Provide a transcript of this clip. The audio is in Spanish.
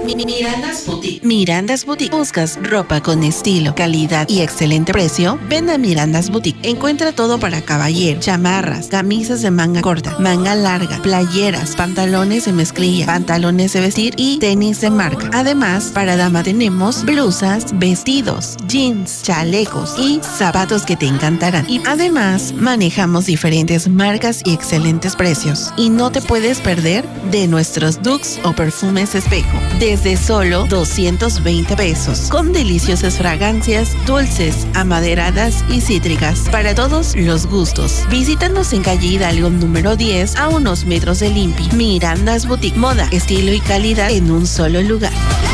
Miranda's Boutique. Miranda's Boutique. ¿Buscas ropa con estilo, calidad y excelente precio? Ven a Miranda's Boutique. Encuentra todo para caballero: chamarras, camisas de manga corta, manga larga, playeras, pantalones de mezclilla, pantalones de vestir y tenis de marca. Además, para dama tenemos blusas, vestidos, jeans, chalecos y zapatos que te encantarán. Y además, manejamos diferentes marcas y excelentes precios. Y no te puedes perder de nuestros Dux o perfumes espejo, desde solo 220 pesos, con deliciosas fragancias, dulces, amaderadas y cítricas, para todos los gustos. Visítanos en calle Hidalgo número 10, a unos metros del INPI. Miranda's Boutique. Moda, estilo y calidad en un solo lugar.